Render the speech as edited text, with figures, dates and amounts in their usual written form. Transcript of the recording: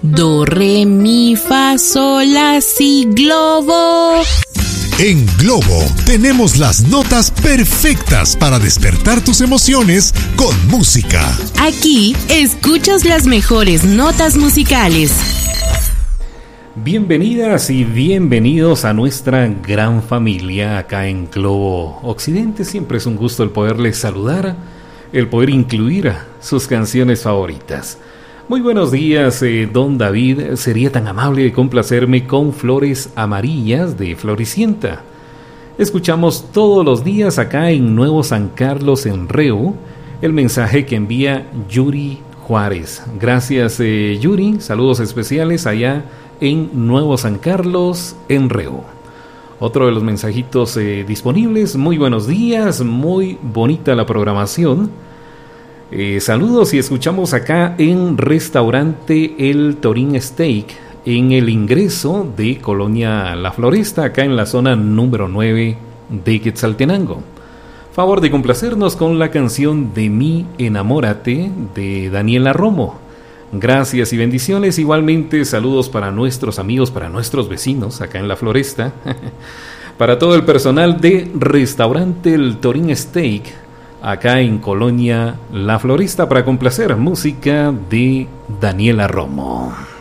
Do, re, mi, fa, sol, la, si, globo. En Globo tenemos las notas perfectas para despertar tus emociones con música. Aquí escuchas las mejores notas musicales. Bienvenidas y bienvenidos a nuestra gran familia acá en Globo Occidente. Siempre es un gusto el poderles saludar, el poder incluir sus canciones favoritas. Muy buenos días, don David. Sería tan amable de complacerme con Flores Amarillas de Floricienta. Escuchamos todos los días acá en Nuevo San Carlos, en Reu, el mensaje que envía Yuri Juárez. Gracias, Yuri. Saludos especiales allá en Nuevo San Carlos, en Reu. Otro de los mensajitos disponibles. Muy buenos días, muy bonita la programación. Saludos y escuchamos acá en Restaurante El Torín Steak, en el ingreso de Colonia La Floresta, acá en la zona número 9 de Quetzaltenango. Favor de complacernos con la canción De mí enamórate de Daniela Romo. Gracias y bendiciones. Igualmente saludos para nuestros amigos, para nuestros vecinos acá en La Floresta. Para todo el personal de Restaurante El Torín Steak, acá en Colonia La Floresta, para complacer música de Daniela Romo.